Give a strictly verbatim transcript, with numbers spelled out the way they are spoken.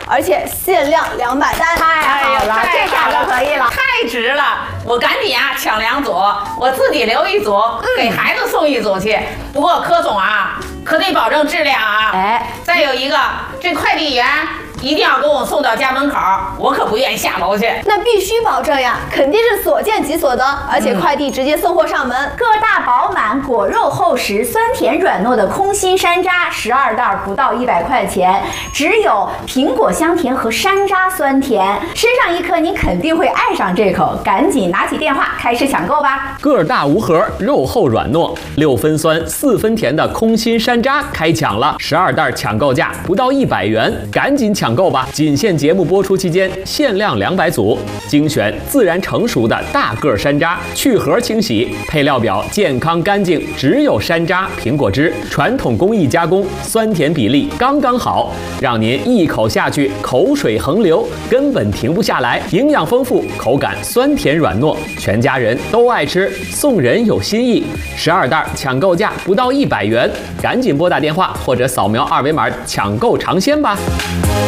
而且限量两百单。 太好了，这价格可以了， 太值了！我赶紧啊抢两组，我自己留一组，嗯、给孩子送一组去。不过柯总啊，可得保证质量啊！ 哎， 再有一个，这快递员一定要给我送到家门口，我可不愿意下楼去。 那必须保证呀，肯定是所见即所得，而且快递直接送货上门。 个大饱满，果肉厚实，酸甜软糯的空心山楂，十二袋不到一百块钱，只有苹果香甜和山楂酸甜，吃上一颗您肯定会爱上这口，赶紧拿起电话开始抢购吧！ 个大无核，肉厚软糯，六分酸四分甜的空心山楂开抢了，十二袋抢购价不到一百元，赶紧抢购吧！仅限节目播出期间，限量两百组，精选自然成熟的大个山楂，去核清洗，配料表健康干净，只有山楂、苹果汁，传统工艺加工，酸甜比例刚刚好，让您一口下去口水横流，根本停不下来。营养丰富，口感酸甜软糯，全家人都爱吃，送人有新意。十二袋抢购价不到一百元，赶紧拨打电话或者扫描二维码抢购尝鲜吧。